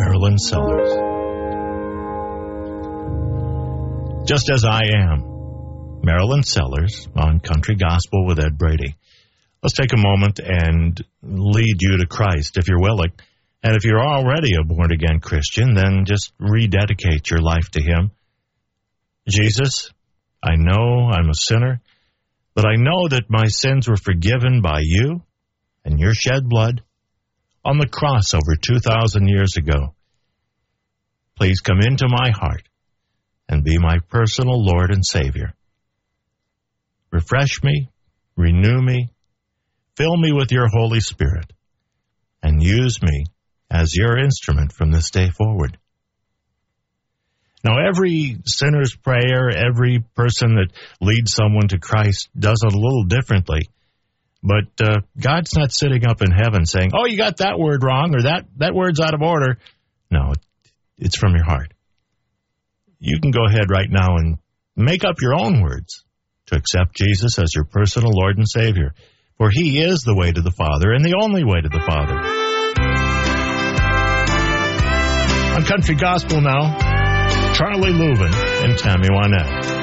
Marilyn Sellers. Just As I Am, Marilyn Sellers on Country Gospel with Ed Brady. Let's take a moment and lead you to Christ if you're willing. And if you're already a born-again Christian, then just rededicate your life to Him. Jesus, I know I'm a sinner, but I know that my sins were forgiven by you and your shed blood on the cross over 2,000 years ago. Please come into my heart and be my personal Lord and Savior. Refresh me, renew me, fill me with your Holy Spirit, and use me as your instrument from this day forward. Now, every sinner's prayer, every person that leads someone to Christ does it a little differently. But God's not sitting up in heaven saying, oh, you got that word wrong, or that word's out of order. No, it's from your heart. You can go ahead right now and make up your own words to accept Jesus as your personal Lord and Savior. For He is the way to the Father and the only way to the Father. On Country Gospel now, Charlie Louvin and Tammy Wynette.